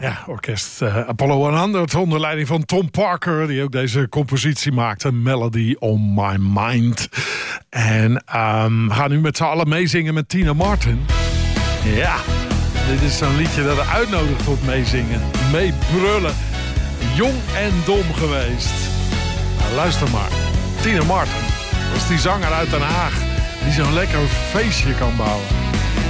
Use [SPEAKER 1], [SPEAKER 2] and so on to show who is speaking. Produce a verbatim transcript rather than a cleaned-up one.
[SPEAKER 1] Ja, orkest uh, Apollo honderd onder leiding van Tom Parker, die ook deze compositie maakte, Melody on My Mind. En um, we gaan nu met z'n allen meezingen met Tina Martin. Ja, dit is zo'n liedje dat er uitnodigt tot meezingen, meebrullen. Jong en dom geweest. Nou, luister maar, Tina Martin, dat is die zanger uit Den Haag die zo'n lekker feestje kan bouwen.